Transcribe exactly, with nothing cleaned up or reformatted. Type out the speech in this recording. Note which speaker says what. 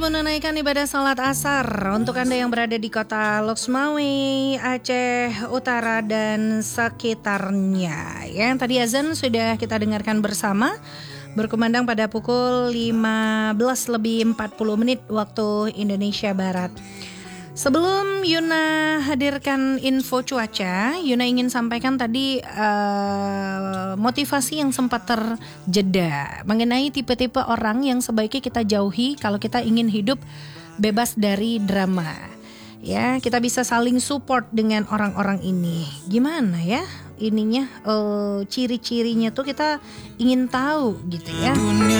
Speaker 1: Menunaikan ibadah salat asar untuk Anda yang berada di kota Loksmawe, Aceh Utara dan sekitarnya. Ya, tadi azan sudah kita dengarkan bersama, berkumandang pada pukul lima belas lebih empat puluh menit waktu Indonesia Barat. Sebelum Yuna hadirkan info cuaca, Yuna ingin sampaikan tadi uh, motivasi yang sempat terjeda mengenai tipe-tipe orang yang sebaiknya kita jauhi kalau kita ingin hidup bebas dari drama. Ya, kita bisa saling support dengan orang-orang ini. Gimana ya ininya, uh, ciri-cirinya tuh kita ingin tahu gitu ya.